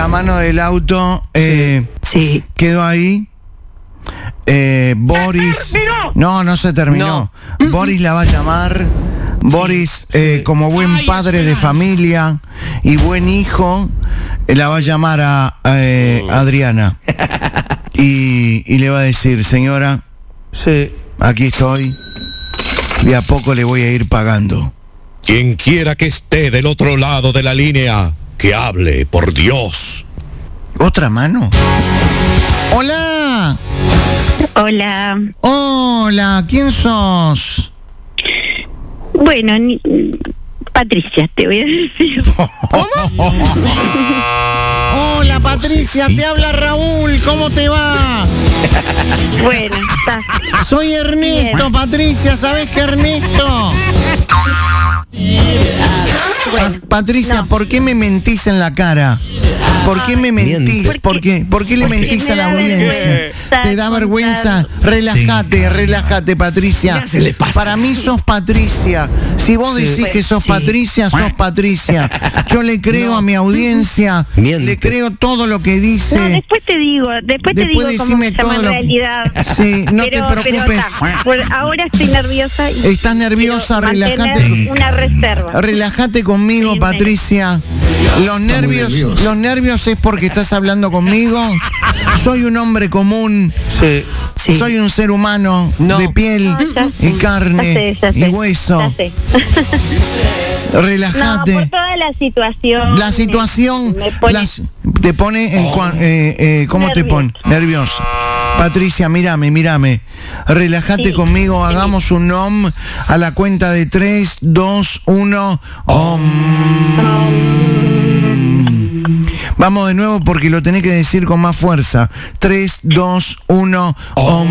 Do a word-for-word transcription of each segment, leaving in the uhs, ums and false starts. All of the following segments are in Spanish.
la mano del auto eh, Sí. quedó ahí. Eh, Boris. No, no se terminó. No. Boris la va a llamar. Boris, eh, como buen padre de familia y buen hijo, eh, la va a llamar a, a, eh, Adriana. Y, y le va a decir, señora, Sí. aquí estoy. De a poco le voy a ir pagando. Quien quiera que esté del otro lado de la línea, que hable, por Dios. ¿Otra mano? ¡Hola! Hola. Hola, ¿quién sos? Bueno, ni- Patricia, te voy a decir. Hola, Patricia, te habla Raúl, ¿cómo te va? Bueno, está. Soy Ernesto, Bien. Patricia, ¿sabés qué, Ernesto? Bueno, Pa- Patricia, no. ¿por qué me mentís en la cara? ¿Por qué me mentís? ¿Por qué? ¿Por qué le mentís me a la da audiencia? vergüenza ¿Te da vergüenza? contar. Relájate, relájate, Patricia. Ya se le pasa. Para mí sos Patricia. Si vos decís que sos Sí. Patricia, sos Patricia. Yo le creo a mi audiencia, Miente. le creo todo lo que dice. No, después te digo, después te Después digo cómo decime se llama todo en lo que- realidad. Sí, no te Pero- preocupes. pero está. Por ahora estoy nerviosa y Estás nerviosa, quiero relájate. mantener una reserva. Relájate conmigo, Sí, Patricia. Los nervios, nervioso. los nervios es porque estás hablando conmigo. Soy un hombre común, Sí. Sí. soy un ser humano No. de piel No, ya- y carne ya sé, ya y sé, hueso. ya sé. No, Relájate. por toda la situación. La situación me, me pone- las- te pone en cua- eh, eh, ¿cómo te pone? Nervioso. Patricia, mírame, mírame. Relájate Sí, conmigo, sí. hagamos un om a la cuenta de tres, dos, uno. Om. Vamos de nuevo porque lo tenés que decir con más fuerza. tres, dos, uno. Om.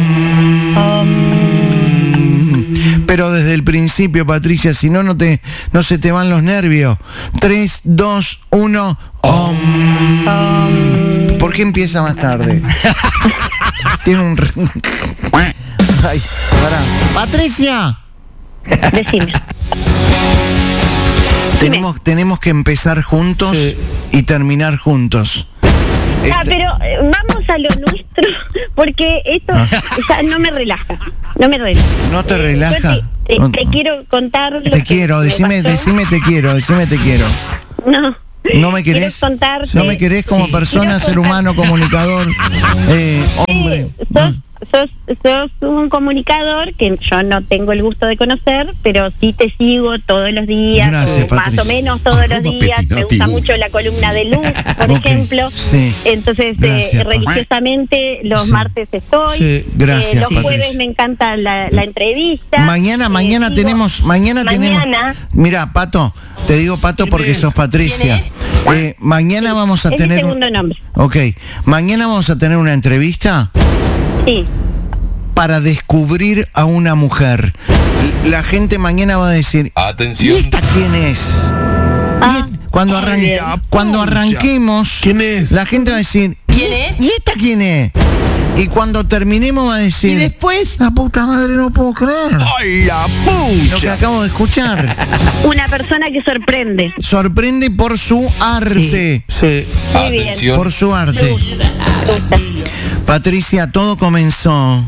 Pero desde el principio, Patricia, si no, no te, no se te van los nervios. tres, dos, uno. Om. ¿Por qué empieza más tarde? Tiene un... re- Ay, pará. Patricia, Decime. tenemos, tenemos que empezar juntos Sí. y terminar juntos. Ah, Este- pero eh, vamos a lo nuestro, porque esto ya no me relaja, no me relaja. ¿No te Eh, relaja? yo te, te- No. te quiero contar lo Te que quiero, me decime, pasó. decime te quiero, decime te quiero. No. ¿No me querés? Quiero contarte- ¿No me querés como Sí. persona, Quiero ser contar- humano, comunicador, eh, hombre? Sí, sos, sos, sos un comunicador que yo no tengo el gusto de conocer, pero sí te sigo todos los días, Gracias, o más Patricia. o menos todos los Arroba días. Me Petinati. gusta mucho la columna de Luz, por Ok, ejemplo. sí. Entonces, eh, Gracias, Pa- religiosamente, los Sí. martes estoy. Sí. Gracias, Eh, los jueves Patricia. me encanta la, la entrevista. Mañana, Eh, mañana sigo- tenemos, mañana, tenemos. Mañana. Mira, Pato, te digo Pato porque sos Patricia. Eh, mañana vamos a Es mi tener un- segundo nombre. Ok, mañana vamos a tener una entrevista Sí. para descubrir a una mujer. L- La gente mañana va a decir, Atención. ¿y esta quién es? ¿Y Ah, et- cuando, arran- Ay, la cuando pucha. arranquemos, ¿Quién es? la gente va a decir, ¿Quién es? ¿y esta quién es? Y cuando terminemos va a decir, Y después, la puta madre, no puedo creer ¡Ay, la lo que pucha! acabo de escuchar. Una persona que sorprende. Sorprende por su arte. Sí. Muy bien. Atención. Por su Me arte. gusta, me gusta. Patricia, todo comenzó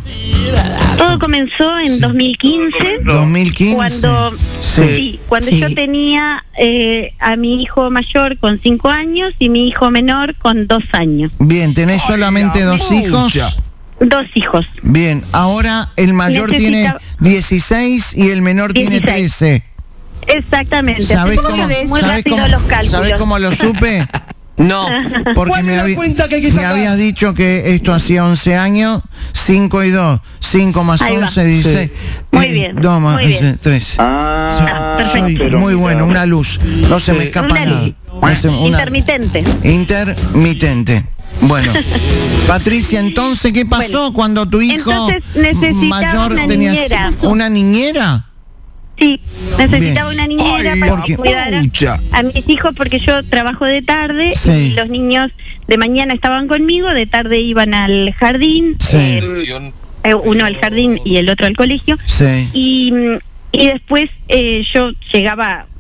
Todo comenzó en dos mil quince. dos mil quince. Cuando, Sí. sí, cuando Sí. yo tenía eh, a mi hijo mayor con cinco años y mi hijo menor con dos años. Bien, ¿tenés solamente dos pucha. hijos? Dos hijos. Bien, ahora el mayor Necesita- tiene dieciséis y el menor tiene dieciséis. trece. Exactamente. ¿Sabés Así cómo, como muy sabés rápido cómo- los cálculos. sabés cómo lo supe? no. Porque me, habí- cuenta que hay que me sacar? habías dicho que esto hacía once años, cinco y dos, cinco más Ahí va. once, dieciséis. Muy eh, bien, dos más muy bien. trece. Ah, Soy perfecto. muy bueno, una luz. No se me escapa Una nada. luz. No se- una- Intermitente. Intermitente. Bueno, Patricia, entonces, ¿qué pasó Bueno, cuando tu hijo entonces necesitaba mayor una tenía niñera. una niñera? Sí, necesitaba Bien. una niñera Ay, para porque- que cuidara pucha. a mis hijos porque yo trabajo de tarde Sí. y los niños de mañana estaban conmigo, de tarde iban al jardín, Sí. eh, Atención. eh, uno al jardín y el otro al colegio, Sí. y, mm, y después eh, yo llegaba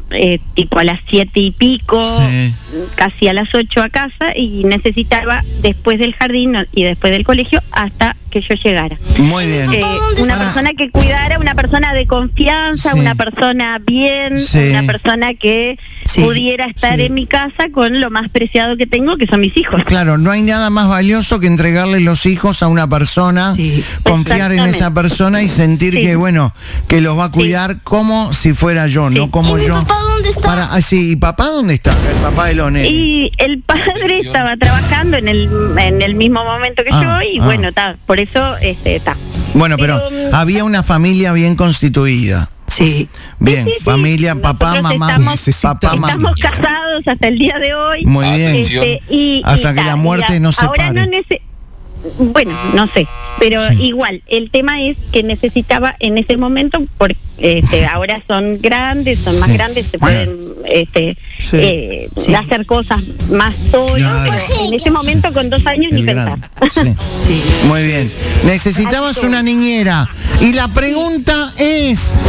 eh, tipo a las siete y pico, Sí. casi a las ocho a casa, y necesitaba después del jardín y después del colegio hasta que yo llegara. Muy bien. Eh, una Ahora- persona que cuidara, una persona de confianza, Sí. una persona bien, Sí. una persona que Sí, pudiera estar sí. en mi casa con lo más preciado que tengo, que son mis hijos. Claro, no hay nada más valioso que entregarle los hijos a una persona, Sí. confiar en esa persona y sentir Sí. que, bueno, que los va a cuidar como si fuera yo, Sí. no como ¿Y mi yo. papá dónde está? Para, ah, sí, ¿y papá dónde está? El papá de los nenes. Y el padre estaba trabajando en el en el mismo momento que Ah, yo, y ah. bueno, está, por eso este está. Bueno, pero, pero, había una familia bien constituida. Sí. Bien, Sí, sí, sí. familia, papá, Nosotros mamá, estamos- papá, mamá. Estamos casados hasta el día de hoy. Muy bien. Este, y, Hasta y que ta, la muerte y a- nos ahora separe. no nece- bueno, no sé, pero Sí. igual, el tema es que necesitaba en ese momento, porque este, ahora son grandes, son más Sí. grandes, se Bueno. pueden este, Sí. eh, Sí. hacer cosas más solos, Claro. pero en ese momento con dos años El ni grande. pensar. Sí. Sí. Muy bien. Necesitabas Así que- una niñera. Y la pregunta es: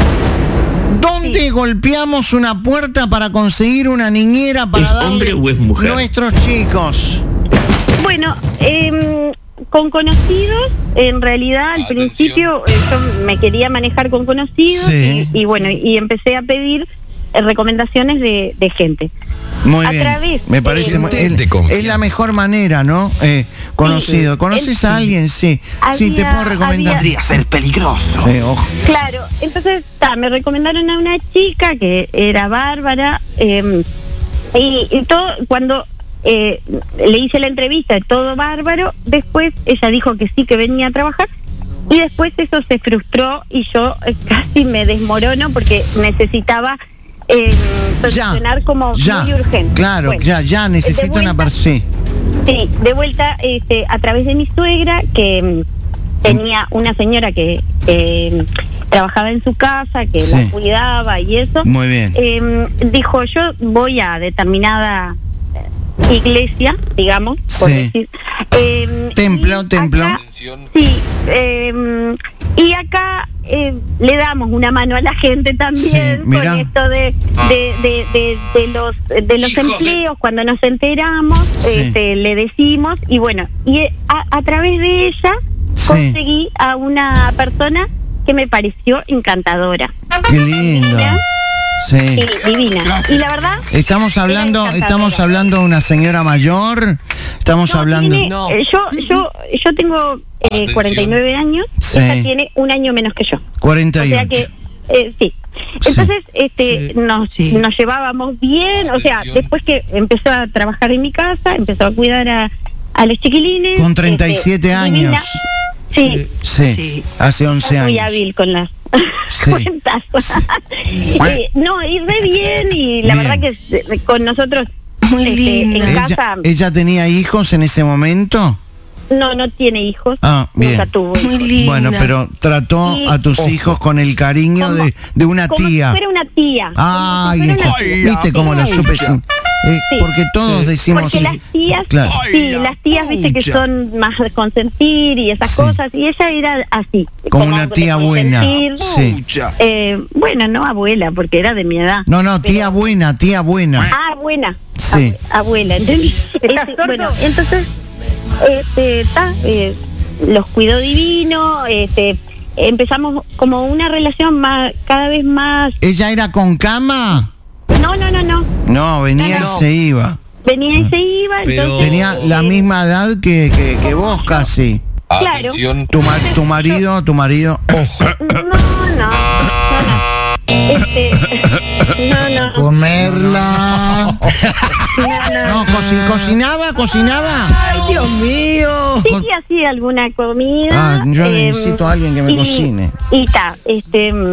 ¿dónde Sí. golpeamos una puerta para conseguir una niñera para ¿Es hombre darle o es mujer? nuestros chicos? Bueno, em, con conocidos, en realidad al Atención. principio eh, yo me quería manejar con conocidos, Sí. y, y bueno, y empecé a pedir eh, recomendaciones de, de gente. Muy A bien. través Me parece de- muy- de es, confianza. es la mejor manera, ¿no? Eh, conocido. ¿Conoces a alguien? Sí. Sí, te Había- puedo recomendar. había- Podría ser peligroso. Eh, ojo. Claro, entonces ta, me recomendaron a una chica que era bárbara, eh, y, y todo, cuando eh, le hice la entrevista, todo bárbaro, después ella dijo que sí, que venía a trabajar, y después eso se frustró y yo eh, casi me desmorono porque necesitaba eh, solucionar como ya, muy urgente. Claro, Bueno, ya, ya necesito de una vuelta- persona. Sí. Sí, de vuelta este, a través de mi suegra, que mm, tenía una señora que eh, trabajaba en su casa, que Sí. la cuidaba y eso. Muy bien. Eh, dijo, yo voy a determinada eh, iglesia, digamos, por Sí. decir. Eh, Templo, y templo. acá- sí, eh, y acá eh, le damos una mano a la gente también Sí, mirá. con esto de, de, de, de, de los de los Hijos de- empleos. Cuando nos enteramos, Sí. este, le decimos, y bueno, y a, a través de ella Sí. conseguí a una persona que me pareció encantadora. Qué lindo. Divina. Sí. Sí, divina. Y la verdad, Estamos hablando, Era estamos encantadora. hablando de una señora mayor. Estamos no, hablando. tiene- No. eh, yo, yo, yo tengo eh, Atención. cuarenta y nueve años, Sí. ella tiene un año menos que yo. cuarenta O y sea ocho. que, eh, sí. Entonces, este, Sí. Nos, Sí. nos llevábamos bien, o sea, Atención. después que empezó a trabajar en mi casa, empezó a cuidar a, a los chiquilines. Con treinta y siete este, años. divina. Sí, Sí. Sí. Hace once es muy años. hábil con las Sí. cuentas. Eh, no, y re bien, y la Bien. verdad que eh, con nosotros Muy este, lindo. en Ella, casa ella tenía hijos en ese momento. no, no tiene hijos, Ah, bien. nunca tuvo Muy hijos. linda. Bueno, pero trató Sí. a tus Ojo. hijos con el cariño Como- de, de una Como tía. si fuera una tía. Ay, Como si fuera una es- tía. viste cómo lo supe sin- eh, Sí. porque todos decimos. Porque las tías, Claro. sí, las tías, viste que son más de consentir y esas Sí. cosas, y ella era así. Como una de tía buena. consentir. Sí. Eh, bueno, no abuela, porque era de mi edad. No, no, tía buena, tía buena. Ah, buena. Sí. Abue- abuela, ¿entendí? Este, bueno, entonces, este, ta, eh, los cuidó divino, este, empezamos como una relación más, cada vez más. ¿Ella era con cama? No, no, no, no. No, venía No, no. y se iba. Venía y se iba, Pero- entonces. Tenía la eh, misma edad que, que, que vos casi. Claro. Atención. Tu, ma- tu marido, tu marido. Ojo. No, no, no, no. Este, no, no, no, Comerla. no. No, coci- cocinaba, cocinaba. Ay, Dios mío. Sí, que hacía alguna comida. Ah, yo em, necesito a alguien que me y- cocine. Y ta, este. mm,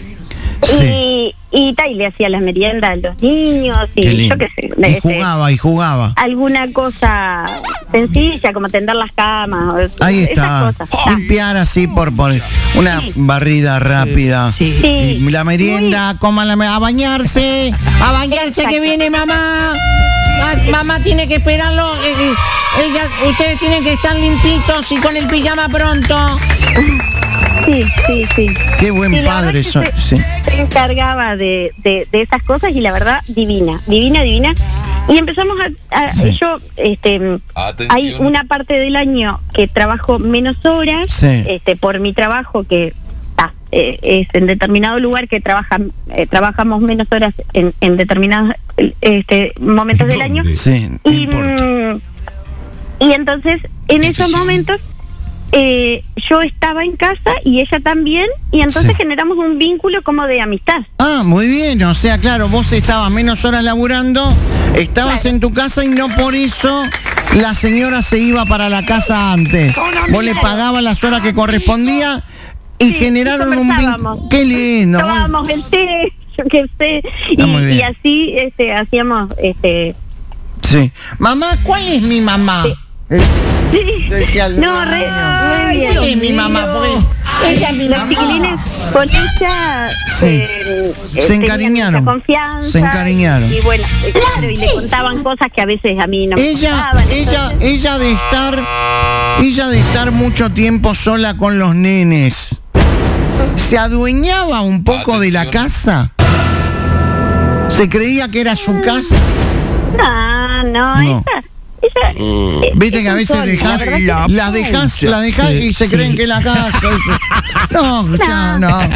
Sí. Y, y ta, y le hacía las meriendas a los niños, y Qué lindo. yo qué sé. Y este, jugaba, y jugaba. alguna cosa sencilla, como tender las camas. o- Ahí esas está. cosas. Ta. Limpiar así por, por una barrida rápida. Sí. Sí. Y la merienda, cómo la me- a bañarse, a bañarse que viene mamá. Ah, mamá tiene que esperarlo. eh, eh, ella, ustedes tienen que estar limpitos listos y con el pijama pronto. Sí, sí, sí. Qué buen Sí, la verdad padre es que soy. se, Sí. se encargaba de, de, de esas cosas y la verdad, divina, divina, divina. Y empezamos a... a Sí. Yo, este, hay una parte del año que trabajo menos horas, Sí. este, por mi trabajo que ah, eh, es en determinado lugar que trabajan, eh, trabajamos menos horas en, en determinados este, momentos del año. Sí, no Y, importa. mm, y entonces, en esos momentos, eh, yo estaba en casa y ella también, y entonces Sí. generamos un vínculo como de amistad. Ah, muy bien, o sea, claro, vos estabas menos horas laburando, estabas Claro. en tu casa y no por eso la señora se iba para la casa antes. Vos le pagabas las horas que correspondía y Sí, generaron y un vínculo. conversábamos. Qué lindo. muy- Tomábamos el té, yo qué sé, y, Ah, muy bien. y así este, hacíamos... este Sí. Mamá, ¿cuál es mi mamá? Eh, sí. yo decía al- No, re, re Ay, bien. ¿cuál es mi mamá? Porque ella es mi Los mamá. chiquilines con ella Sí. eh, Se eh, tenían encariñaron. mucha confianza. Se encariñaron. Y, y bueno, eh, claro, y le contaban cosas que a veces a mí no me Ella, contaban. ella, entonces- ella de estar, ella de estar mucho tiempo sola con los nenes, ¿se adueñaba un poco de la casa? ¿Se creía que era su casa? No, no, No. ella... ella eh, Viste es que a un veces sol, dejás, la verdad que- las dejás, las dejás y se creen que la casa. No, ya no. No, no,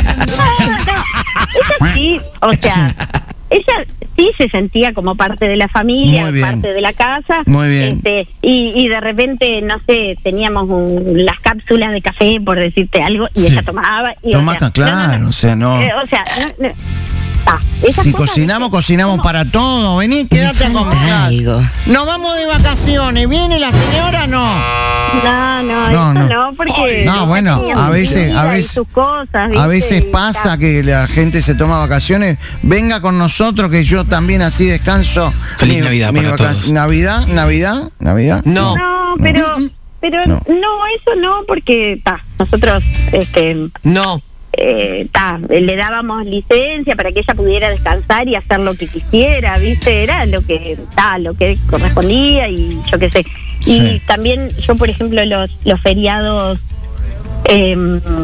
ella sí, o sea, ella sí se sentía como parte de la familia, Muy bien. parte de la casa. Muy bien. Este, y, y de repente, no sé, teníamos un- las cápsulas de café, por decirte algo, y Sí. ella tomaba. Y, Toma, o sea, claro, o sea, no. Eh, o sea, no, no. Ah, esas Si cosas, cocinamos, ¿viste? cocinamos ¿Cómo? para todo. Vení, quédate a falta comer. algo. Nos vamos de vacaciones. ¿Viene la señora? No. No, no, No, eso no. no, porque... No, bueno, tenía a su veces- vida a y veces- sus cosas, A ¿viste? veces Y pasa ta. que la gente se toma vacaciones. Venga con nosotros, que yo también así descanso. Feliz Navidad para vaca- todos. Navidad, Navidad, Navidad. No. No, pero... Pero No. no. eso no, porque ta, nosotros... este No. eh, ta, le dábamos licencia para que ella pudiera descansar y hacer lo que quisiera, ¿viste? Era lo que ta, lo que correspondía y yo qué sé. Y Sí. también yo, por ejemplo, los, los feriados eh,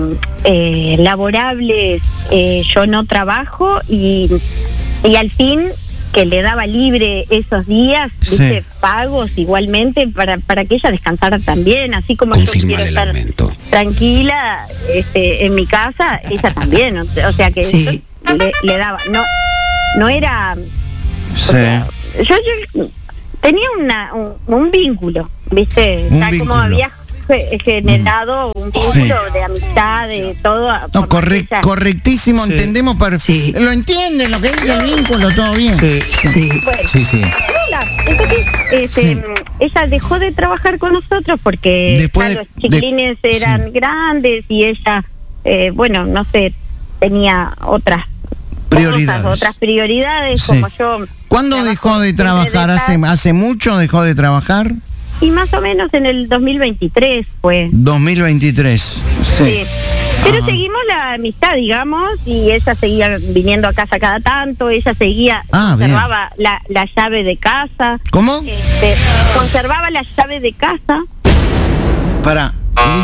eh, laborables, eh, yo no trabajo y, y al fin que le daba libre esos días, ¿viste? Sí. Pagos igualmente para, para que ella descansara también, así como yo Confirma quiero el estar aumento. tranquila este, en mi casa, ella también, o sea, o sea que Sí. yo le, le daba, no no era, o Sí. sea, yo, yo tenía una, un, un vínculo, ¿viste? Un O sea, vínculo. como había ge- generado un vínculo de amistad, de todo. No, por corre- ella. correctísimo, Sí. entendemos, pero Sí. lo entienden, lo que dice el vínculo, todo bien. Sí. Sí. Bueno, Sí, sí. hola. Entonces, este, Sí. ella dejó de trabajar con nosotros porque Después ya de- los chiquilines de- eran sí. grandes y ella, eh, bueno, no sé, tenía otras Prioridades. cosas, otras prioridades, Sí. como yo. ¿Cuándo trabajo dejó de siempre trabajar? de ¿Hace, tarde. ¿Hace mucho dejó de trabajar? Y más o menos en el dos mil veintitrés fue. dos mil veintitrés. Sí. Sí. Pero Ajá. seguimos la amistad, digamos, y ella seguía viniendo a casa cada tanto, ella seguía, Ah, bien. conservaba la, la llave de casa, ¿Cómo? este, conservaba la llave de casa. Para,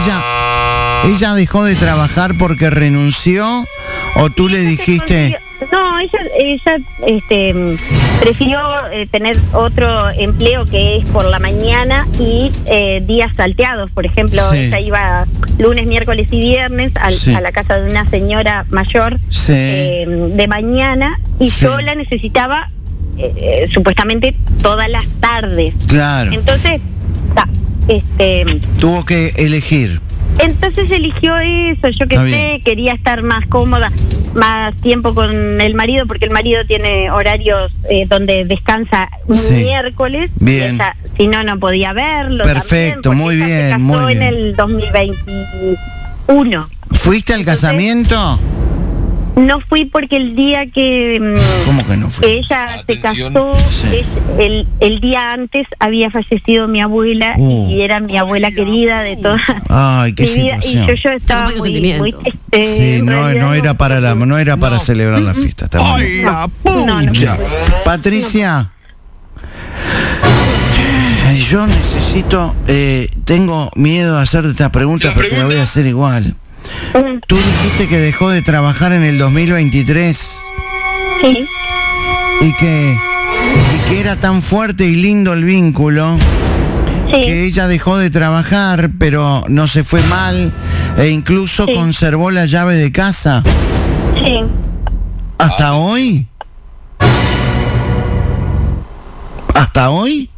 ella, ella dejó de trabajar porque renunció o tú le Ella se dijiste, consiguió- No, ella, ella este, mm, prefirió eh, tener otro empleo que es por la mañana y eh, días salteados. Por ejemplo, Sí. ella iba lunes, miércoles y viernes al- Sí. a la casa de una señora mayor Sí. eh, de mañana y Sí. yo la necesitaba eh, eh, supuestamente todas las tardes. claro, Entonces, ta, este... tuvo que elegir. Entonces eligió eso, yo que Está sé, bien. quería estar más cómoda, más tiempo con el marido, porque el marido tiene horarios eh, donde descansa un Sí. miércoles, Bien. y ella, si no, no podía verlo. Perfecto, también, muy porque ella bien, se casó muy bien. en el dos mil veintiuno. ¿Fuiste al Entonces- casamiento? No fui porque el día que, mm, ¿Cómo que no que fue? ella Atención. se casó, Sí. es- el, el día antes había fallecido mi abuela Uh. y era mi abuela querida de toda Ay, qué mi vida, y situación. yo, yo estaba Complejo muy, sentimiento. muy triste. Sí, en no, realidad, no era para la, no era para No. celebrar la fiesta. Está muy bien. no, no, no. Patricia. Ay, Yo necesito, eh, tengo miedo de hacerte esta pregunta porque me voy a hacer igual. Mm, Tú dijiste que dejó de trabajar en el dos mil veintitrés Sí, y que, y que era tan fuerte y lindo el vínculo que sí, ella dejó de trabajar, pero no se fue mal e incluso Sí. conservó la llave de casa. sí. ¿Hasta hoy? ¿Hasta hoy?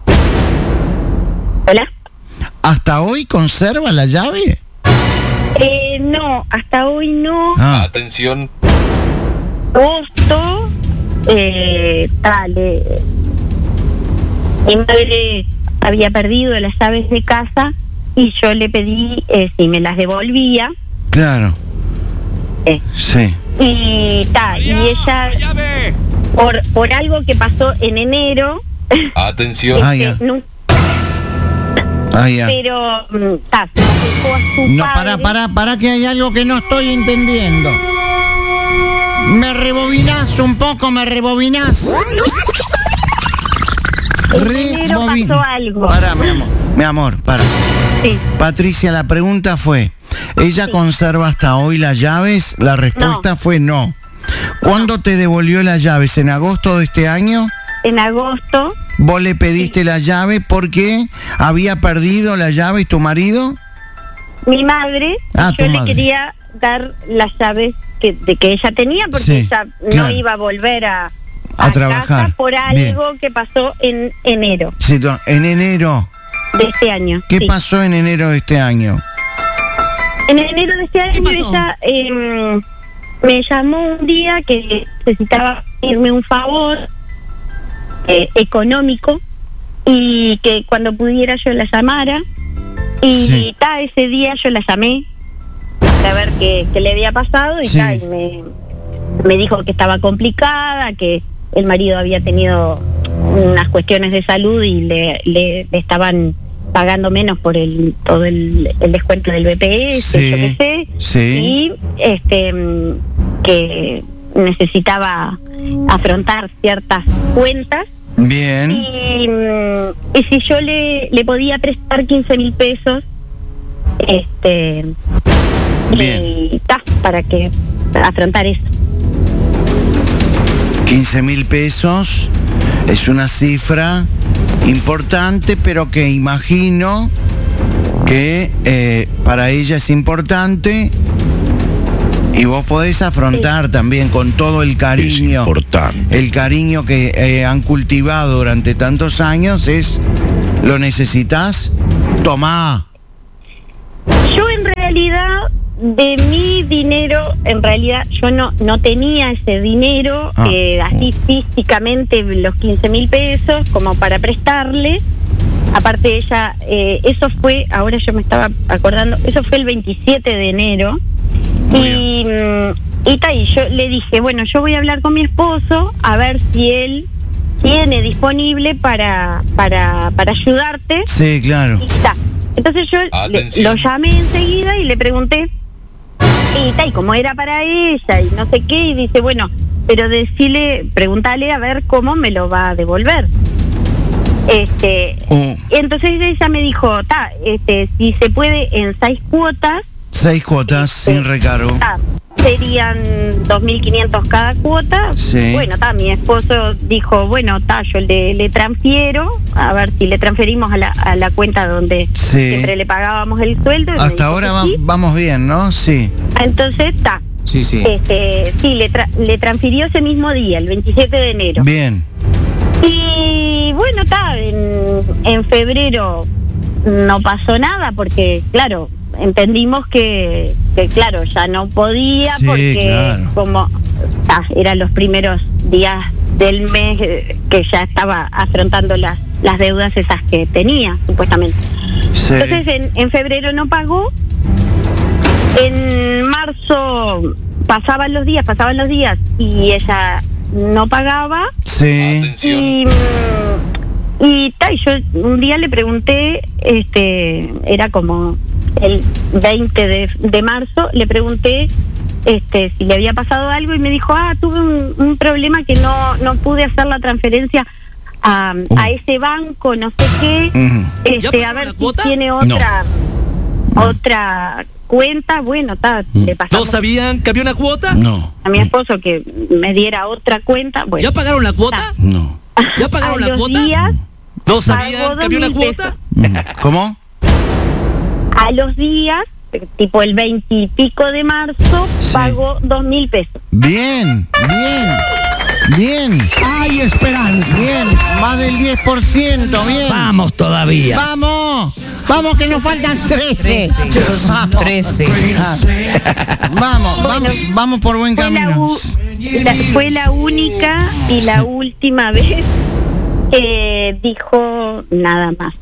¿Hola? ¿Hasta hoy conserva la llave? Eh, no, hasta hoy no. Ah, Atención. Agosto, eh, dale. Mi madre había perdido las llaves de casa y yo le pedí eh, si me las devolvía. claro, eh, sí. y ta, y ella, por, por algo que pasó en enero, Atención. Ah, este, ya. nun- Ah, ya. pero mm, ta, se las dejó a su No, padre. para, para, para que hay algo que no estoy entendiendo. ¿Me rebobinás un poco? ¿Me rebobinás? En enero Rebobin- pasó algo. Para, mi amor, mi amor, para. Sí. Patricia, la pregunta fue, ¿ella Sí. conserva hasta hoy las llaves? La respuesta fue no. ¿Cuándo te devolvió las llaves? ¿En agosto de este año? En agosto, ¿Vos le pediste la llave porque había perdido la llave y tu marido? mi madre, Ah, yo tu le madre. quería dar las llaves que, de que ella tenía porque Sí, ella no claro. iba a volver a, A trabajar. casa por algo que pasó en enero Sí, to- en enero. de este año. ¿Qué sí. pasó en enero de este año? En enero de este año ella eh, me llamó un día que necesitaba pedirme un favor eh, económico y que cuando pudiera yo la llamara. Y Sí. ta, ese día yo la llamé para ver qué, qué le había pasado y, Sí. ta, y me, me dijo que estaba complicada, que el marido había tenido unas cuestiones de salud y le, le, le estaban pagando menos por el todo el, el descuento del B P S, Sí, yo qué sé, sí. y este mm, que necesitaba afrontar ciertas cuentas. Bien. Y, mm, y si yo le, le podía prestar quince mil pesos, este, Bien. y ta, para que afrontar eso. quince mil pesos es una cifra importante, pero que imagino que eh, para ella es importante y vos podés afrontar también con todo el cariño. importante. El cariño que eh, han cultivado durante tantos años es, ¿lo necesitas? Tomá. Yo en realidad, de mi dinero, en realidad yo no, no tenía ese dinero, Ah. eh, así físicamente los quince mil pesos como para prestarle. Aparte ella, eh, eso fue, ahora yo me estaba acordando, eso fue el veintisiete de enero. Muy Y, mm, y, ta, y yo le dije, bueno, yo voy a hablar con mi esposo a ver si él tiene disponible para, para, para ayudarte. Sí, claro. Y ta. Entonces yo le- Atención. lo llamé enseguida y le pregunté, y, ta, y como era para ella y no sé qué, y dice, bueno, pero decirle, pregúntale a ver cómo me lo va a devolver. Este, Uh, entonces ella me dijo, ta, este, si se puede en seis cuotas, seis cuotas sin recargo. ta, serían dos mil quinientos cada cuota. Sí. Bueno, ta, mi esposo dijo, bueno, ta, yo le, le transfiero, a ver si le transferimos a la, a la cuenta donde Sí. siempre le pagábamos el sueldo. y me Hasta dijo ahora que va- sí. vamos bien, ¿no? Sí. Entonces, ta, Sí, sí. este, sí, le, tra- le transfirió ese mismo día, el veintisiete de enero. Bien. Y bueno, está, en, en febrero no pasó nada porque, claro, entendimos que, que claro, ya no podía Sí, porque claro. como ta, eran los primeros días del mes eh, que ya estaba afrontando las, las deudas esas que tenía, supuestamente. Sí. Entonces, en, en febrero no pagó. En marzo pasaban los días, pasaban los días y ella no pagaba. Sí. Atención. Y, mm, y, ta, y yo un día le pregunté, este, era como el veinte de, de marzo, le pregunté este, si le había pasado algo y me dijo, ah, tuve un, un problema que no, no pude hacer la transferencia a, Uh. a ese banco, no sé qué, Ujú. este, ¿Ya a pagaron ver la si cuota? tiene otra otra cuenta. Bueno, ta, le pasamos ¿Todos sabían que había una cuota? No, a mi esposo que me diera otra cuenta. Bueno, ¿Ya pagaron la cuota? no. ¿Ya pagaron a la los cuota? días, ¿Todos pagó sabían que había una dos mil cuota? Mm. ¿Cómo? a los días, tipo el veinte y pico de marzo, Sí. pagó dos mil pesos. Bien, bien, bien. Hay esperanza. Bien, más del diez por ciento, bien. Vamos todavía. ¡Vamos! ¡Vamos que nos faltan trece! Vamos. trece. Ah. Vamos, vamos, vamos por buen Fue la, camino. u- la- fue la única y la última vez que dijo nada más.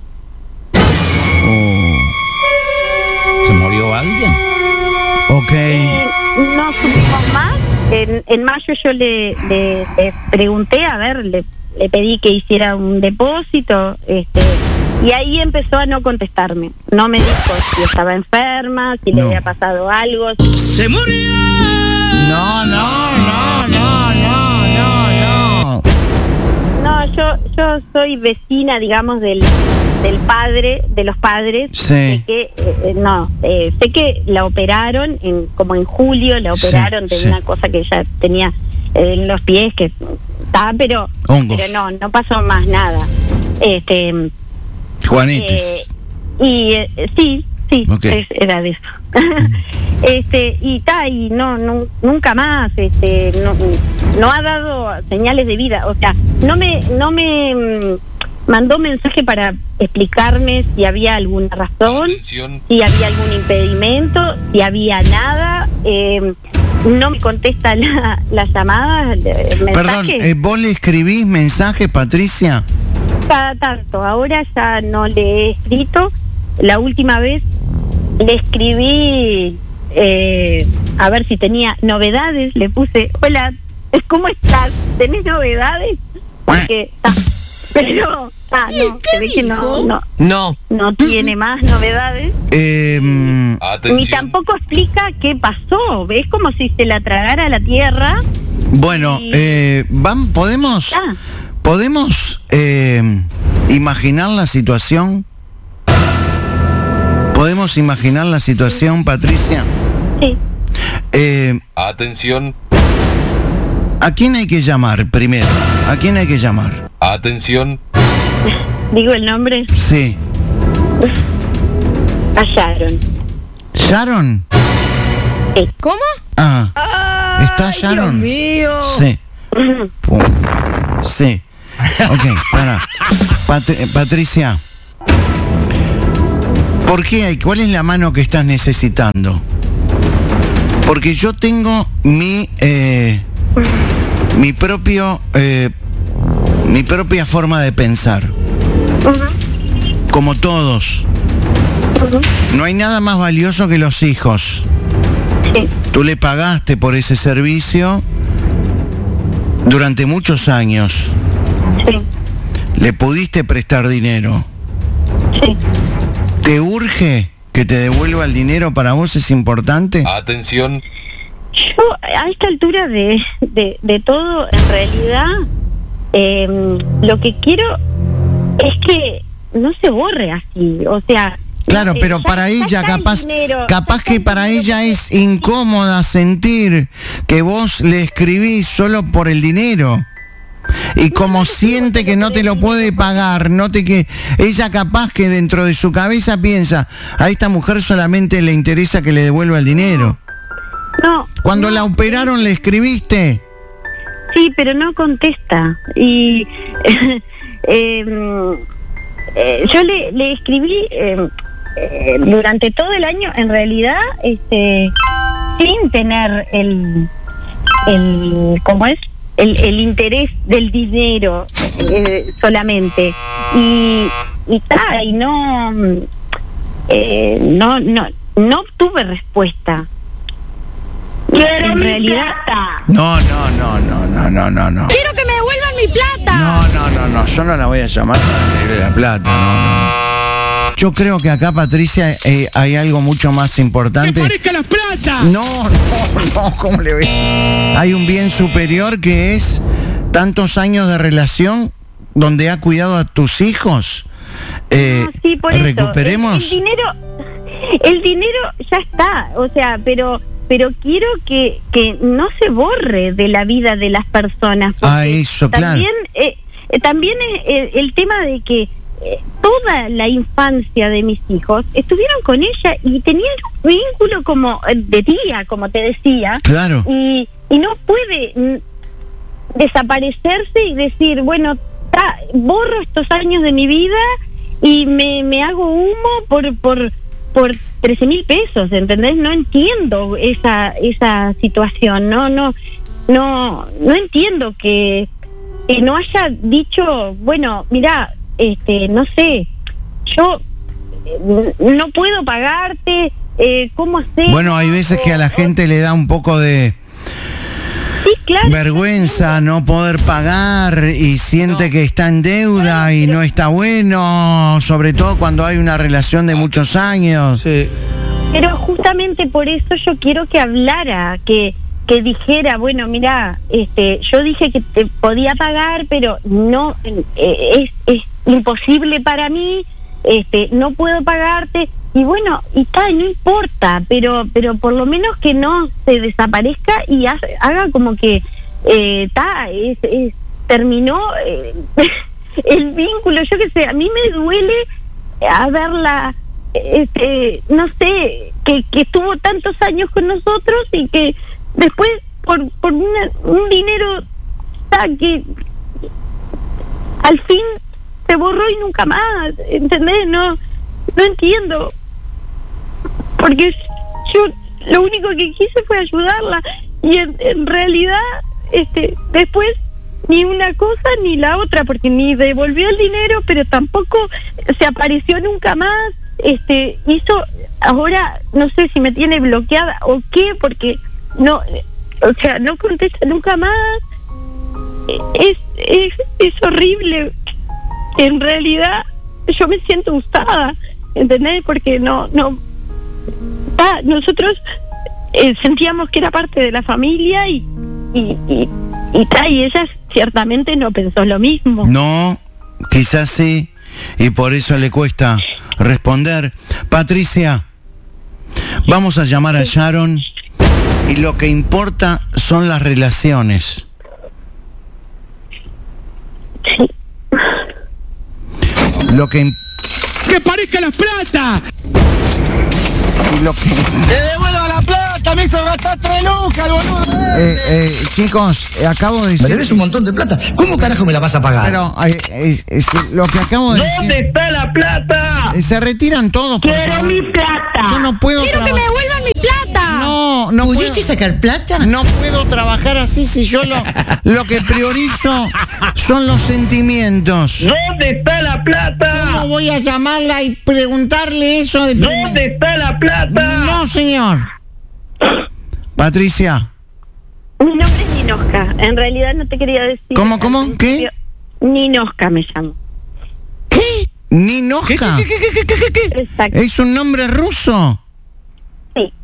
¿Se murió alguien? Ok. Eh, no supimos más. En, en mayo yo le, le- le pregunté, a ver, le, le pedí que hiciera un depósito, este, y ahí empezó a no contestarme. No me dijo si estaba enferma, si le No. había pasado algo. ¡Se murió! No, no, no, no, no, no, no. No, yo yo soy vecina, digamos, del del padre, de los padres. Sí. Sé que, eh, eh, no, eh, sé que la operaron, en, como en julio, la Sí, operaron de sí. una cosa que ella tenía eh, en los pies, que estaba, pero, Hongos. pero no, no pasó más nada. Este, Juanitis. eh, y eh, sí, sí, Ok. es- era de eso. este y ta, y no, no nunca más, este, no, no ha dado señales de vida, o sea, no me, no me mm, mandó mensaje para explicarme si había alguna razón, si había algún impedimento, si había nada. Eh, no me contesta la, las llamadas, el Perdón, mensaje. eh, ¿vos le escribís mensajes, Patricia? Cada tanto, ahora ya no le he escrito. La última vez le escribí eh, a ver si tenía novedades, le puse, hola, ¿cómo estás? ¿Tenés novedades? Porque, ah, pero, ah, no, se ve que no, no, No. no tiene más novedades. Eh, mm, Ni tampoco explica qué pasó, es como si se la tragara la tierra. bueno, Y- eh, vam- ¿podemos, Ah. podemos eh, imaginar la situación? ¿Podemos imaginar la situación, Patricia? Sí, Eh, Atención, ¿A quién hay que llamar primero? ¿A quién hay que llamar? atención, digo el nombre, Sí. callaron. ¿Sharon? ¿Cómo? Ah. ¿Está Sharon? Dios mío. Sí. Pum. Sí. Ok, para. Pat- Patricia. ¿Por qué hay? ¿Cuál es la mano que estás necesitando? Porque yo tengo mi eh, mi propio eh, mi propia forma de pensar. Como todos. No hay nada más valioso que los hijos. Sí, Tú le pagaste por ese servicio durante muchos años. sí, Le pudiste prestar dinero. sí. ¿Te urge que te devuelva el dinero? ¿Para vos es importante? atención, Yo, a esta altura de, de, de todo, en realidad, eh, lo que quiero es que no se borre así. O sea. Claro, eh, pero ya- para ya ella está el capaz, dinero, ya capaz está que el para dinero ella que- es incómoda sentir que vos le escribís solo por el dinero. Y como siente que no te lo puede pagar, no te que ella capaz que dentro de su cabeza piensa, a esta mujer solamente le interesa que le devuelva el dinero. No. Cuando no, la operaron le escribiste. Sí, pero no contesta. Y eh, eh, yo le, le escribí eh, eh, durante todo el año, en realidad, este, sin tener el, el ¿cómo es? El, el interés del dinero eh, solamente. Y y, ta, y no, eh, no, no, no obtuve respuesta. En realidad, No, no, no, no, no, no, no, no. ¡Quiero que me devuelvan mi plata! No, no, no, no, yo no la voy a llamar para pedirle la plata, no, no. Yo creo que acá, Patricia, eh, hay algo mucho más importante. ¡Parezca las plata! No, no, no, ¿cómo le ve? Hay un bien superior que es tantos años de relación donde ha cuidado a tus hijos. Eh, No, sí, por eso. recuperemos. El, el dinero, el dinero ya está, o sea, pero pero quiero que, que no se borre de la vida de las personas. Ah, eso, claro. También, eh, eh, también es eh, el tema de que eh, toda la infancia de mis hijos estuvieron con ella y tenían un vínculo como eh, de tía, como te decía. Claro. Y, y no puede mm, desaparecerse y decir, bueno, ta, borro estos años de mi vida y me, me hago humo por por por trece mil pesos, ¿entendés? No entiendo esa esa situación, no no no no entiendo que, que no haya dicho, bueno, mira, este, no sé, yo eh, no puedo pagarte, eh, ¿cómo hacer? Bueno, hay veces que a la gente le da un poco de Sí, claro. vergüenza no poder pagar y siente que está en deuda y no está bueno, sobre todo cuando hay una relación de muchos años. Sí. Pero justamente por eso yo quiero que hablara, que que dijera, bueno, mira, este, yo dije que te podía pagar, pero no, eh, es, es imposible para mí, este, no puedo pagarte. Y bueno, y tal, no importa, pero pero por lo menos que no se desaparezca y ha, haga como que eh, ta, es, es, terminó eh, el vínculo. Yo qué sé, a mí me duele haberla, este, no sé, que, que estuvo tantos años con nosotros y que después por, por una, un dinero ta, que al fin se borró y nunca más, ¿entendés? No, no entiendo. Porque yo lo único que quise fue ayudarla y en, en realidad este después ni una cosa ni la otra, porque ni devolvió el dinero, pero tampoco se apareció nunca más. Este hizo, ahora no sé si me tiene bloqueada o qué, porque no, o sea, no contesta nunca más. Es es, es horrible. En realidad yo me siento usada, ¿entendés? Porque no no Ah, nosotros eh, sentíamos que era parte de la familia y y, y, y, ta, y ella ciertamente no pensó lo mismo. No, quizás sí, y por eso le cuesta responder. Patricia, vamos a llamar a Sharon y lo que importa son las relaciones. Sí. Lo que im- ¡Que parezca la plata! lo que ¡Que devuelva la plata! ¡Me hizo gastar tres lucas, boludo! eh, eh, chicos, eh, acabo de Me decir, debes un montón de plata. ¿Cómo carajo me la vas a pagar? pero eh, eh, es- lo que acabo de ¿Dónde decir, está la plata? eh, se retiran todos. por Quiero favor. mi plata. Yo no puedo ¡Quiero que traba- me devuelvan mi plata! No, no puedo. ¿Pudiste sacar plata? No puedo trabajar así si yo lo, lo que priorizo son los sentimientos. ¿Dónde está la ¿Cómo plata? voy a llamarla y preguntarle eso de ¿Dónde está la plata? No, señor. Patricia, Mi nombre es Ninoska. En realidad no te quería decir. ¿Cómo, cómo? al principio. Ninoska me llamo. Ninoska. ¿Qué, qué, qué, qué, qué, qué, qué? Exacto. ¿Es un nombre ruso? Sí.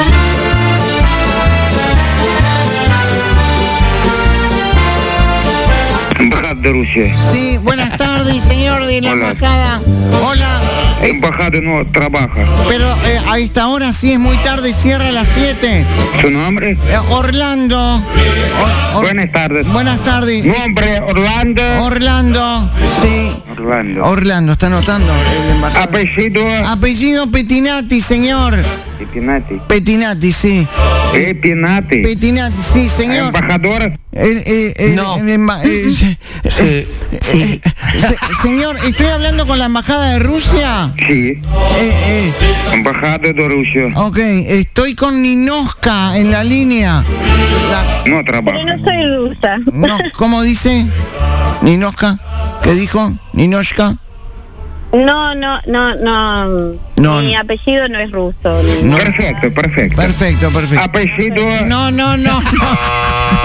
Embajada de Rusia. Sí, buenas tardes, señor de la Hola. embajada. Hola. Eh, Embajada no trabaja. pero eh, a esta hora sí es muy tarde, cierra a las siete. ¿Su nombre? Eh, Orlando. Or- Or- Buenas tardes. Buenas tardes. Nombre Orlando. Orlando. Sí. Orlando. Orlando, está anotando el embajador. Apellido Apellido Petinati, señor. Epinati. Petinati, sí. Epinati. Petinati, sí, señor. Embajador. Eh, eh, eh, No. eh, emba- eh, eh, eh, se- señor, estoy hablando con la embajada de Rusia. Sí. Eh, eh, Embajada de Rusia. ok, estoy con Ninoska en la línea. La- No Pero trabaja. no soy rusa. no, ¿cómo dice? Ninoska, ¿qué dijo? Ninoska. No, no, no, no. No, Mi no. apellido no es ruso. No. Perfecto, perfecto. Perfecto, perfecto. Apellido. No, no, no, no.